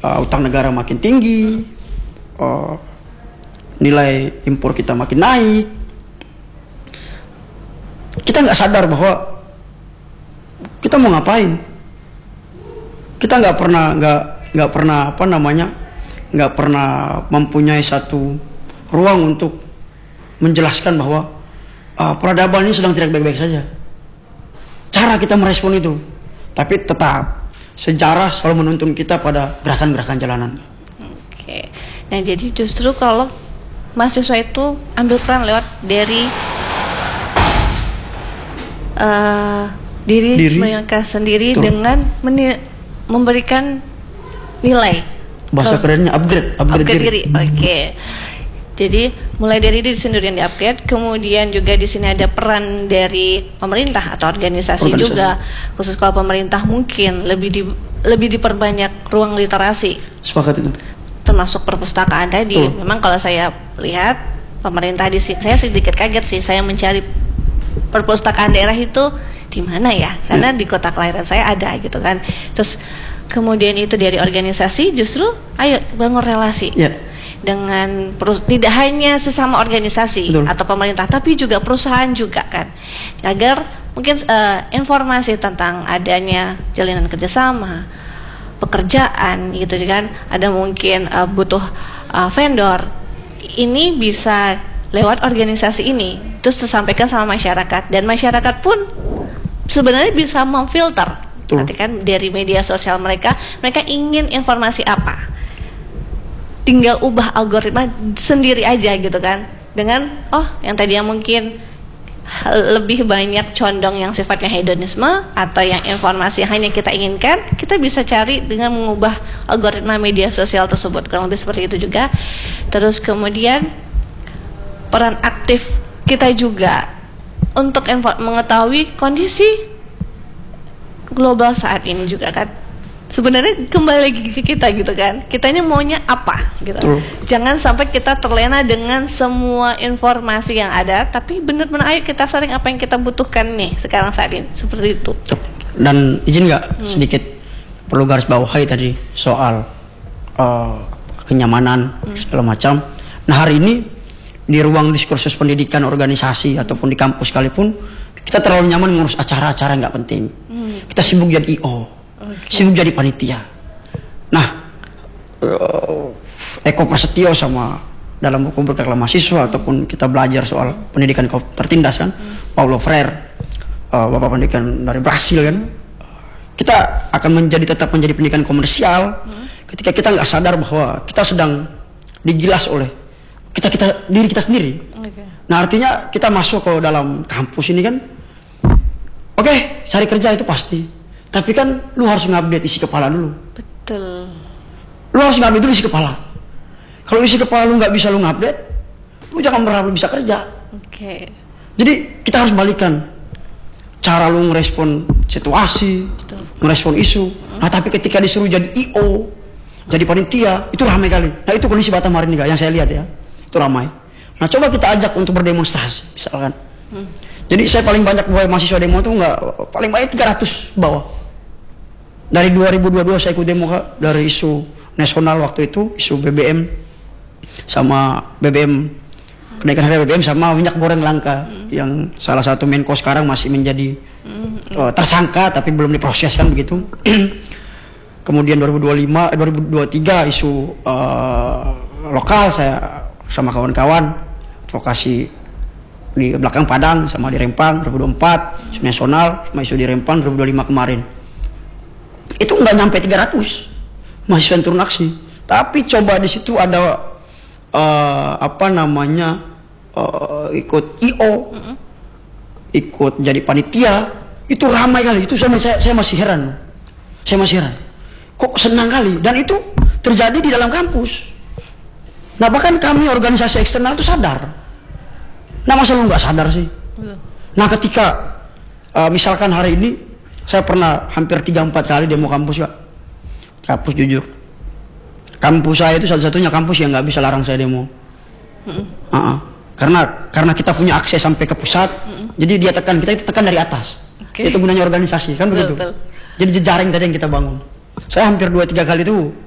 utang negara makin tinggi, nilai impor kita makin naik. Kita nggak sadar bahwa kita mau ngapain. Kita nggak pernah mempunyai satu ruang untuk menjelaskan bahwa peradaban ini sedang tidak baik-baik saja. Cara kita merespon itu, tapi tetap sejarah selalu menuntun kita pada gerakan-gerakan jalanan. Oke, nah jadi justru kalau mahasiswa itu ambil peran lewat dari diri mereka sendiri. Betul. Dengan memberikan nilai. Bahasa kerennya upgrade diri. Oke. Jadi mulai dari diri sendiri yang di-upgrade, kemudian juga di sini ada peran dari pemerintah atau organisasi juga. Khusus kalau pemerintah mungkin lebih diperbanyak ruang literasi. Sepakat itu. Termasuk perpustakaan tadi. Memang kalau saya lihat pemerintah di sini, saya sedikit kaget sih, saya mencari perpustakaan daerah itu di mana ya? Karena di kota kelahiran saya ada gitu kan. Terus kemudian itu dari organisasi justru ayo bangun relasi. Dengan tidak hanya sesama organisasi. Betul. Atau pemerintah, tapi juga perusahaan juga kan, agar mungkin informasi tentang adanya jalinan kerjasama, pekerjaan gitu kan, ada mungkin butuh vendor, ini bisa lewat organisasi ini terus disampaikan sama masyarakat, dan masyarakat pun sebenarnya bisa memfilter. Nanti kan dari media sosial mereka ingin informasi apa, tinggal ubah algoritma sendiri aja gitu kan, dengan yang tadinya mungkin lebih banyak condong yang sifatnya hedonisme atau yang informasi yang hanya kita inginkan, kita bisa cari dengan mengubah algoritma media sosial tersebut, kurang lebih seperti itu juga. Terus kemudian peran aktif kita juga untuk mengetahui kondisi global saat ini juga kan. Sebenarnya kembali lagi ke kita gitu kan, kitanya maunya apa gitu. Jangan sampai kita terlena dengan semua informasi yang ada, tapi benar-benar ayo kita saring apa yang kita butuhkan nih sekarang saat ini, seperti itu. Dan izin nggak sedikit perlu garis bawahi tadi soal kenyamanan segala macam. Nah hari ini di ruang diskursus pendidikan organisasi ataupun di kampus sekalipun, kita terlalu nyaman mengurus acara-acara yang nggak penting. Kita sibuk jadi IO. Sibuk jadi panitia. Nah, Eko Prasetyo sama dalam buku Bergeraklah Mahasiswa ataupun kita belajar soal pendidikan tertindas kan, Paulo Freire, bapak pendidikan dari Brasil kan, kita akan tetap menjadi pendidikan komersial ketika kita nggak sadar bahwa kita sedang digilas oleh diri kita sendiri. Nah artinya kita masuk ke dalam kampus ini kan, cari kerja itu pasti. Tapi kan lu harus ngupdate isi kepala dulu. Betul. Lu harus ngupdate dulu isi kepala. Kalau isi kepala lu nggak bisa lu ngupdate, lu jangan berharap lu bisa kerja. Jadi kita harus balikan cara lu ngerespon situasi, ngerespon isu. Nah tapi ketika disuruh jadi IO, jadi panitia, itu ramai kali. Nah itu kondisi Batam hari ini yang saya lihat ya, itu ramai. Nah coba kita ajak untuk berdemonstrasi, misalkan. Jadi saya paling banyak buat mahasiswa demo itu paling banyak 300 bawah. Dari 2022 saya ikut demo dari isu nasional waktu itu, isu BBM sama BBM, kenaikan harga BBM sama minyak goreng langka, yang salah satu Menko sekarang masih menjadi tersangka tapi belum diproses kan begitu. Kemudian 2023 isu lokal, saya sama kawan-kawan advokasi di belakang Padang sama di Rempang 2024, isu nasional sama isu di Rempang 2025 kemarin. Itu nggak nyampe 300 mahasiswa yang turun aksi, tapi coba di situ ada ikut IO, ikut jadi panitia, itu ramai kali. Itu saya masih heran, kok senang kali, dan itu terjadi di dalam kampus. Nah bahkan kami organisasi eksternal itu sadar. Nah masa lu nggak sadar sih? Nah ketika misalkan hari ini saya pernah hampir 3-4 kali demo kampus ya. Kampus jujur, kampus saya itu satu-satunya kampus yang nggak bisa larang saya demo. Karena kita punya akses sampai ke pusat, jadi kita itu tekan dari atas. Itu gunanya organisasi kan begitu. Jadi jejaring tadi yang kita bangun. Saya hampir 2-3 kali itu